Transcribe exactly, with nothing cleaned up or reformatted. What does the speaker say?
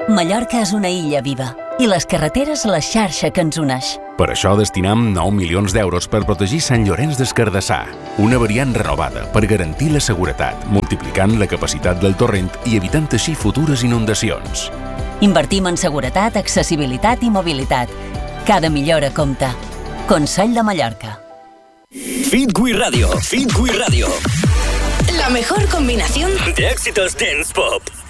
Mallorca és una illa viva i les carreteres la xarxa que ens uneix. Per això destinem nou milions d'euros per protegir Sant Llorenç des Cardassar, una variant renovada per garantir la seguretat, multiplicant la capacitat del torrent i evitant així futures inundacions. Invertim en seguretat, accessibilitat i mobilitat. Cada millora compta. Consell de Mallorca. Fitgui Radio, Fitgui Radio. La mejor combinación de éxitos dance pop.